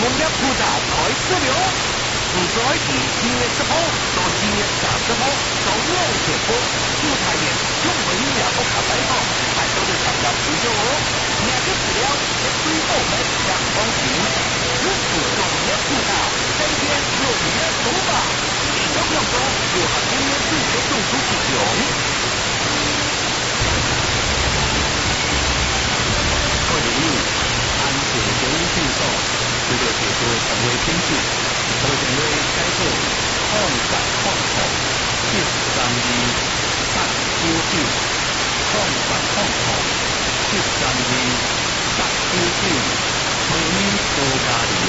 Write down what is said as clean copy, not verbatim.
业负责开始了。不在以2月10号到2月30号到2铁坡主台演中文两个卡台号，还都是参加比较哦。两个资料也推后来两方行，日子中业负责这边有业手法，你都不用说，有很多业主的中出其用。各位友，安全交通线上，这个解说成为天气，我成为该做抗反抗洪13日899，抗反抗洪13日899，每年多加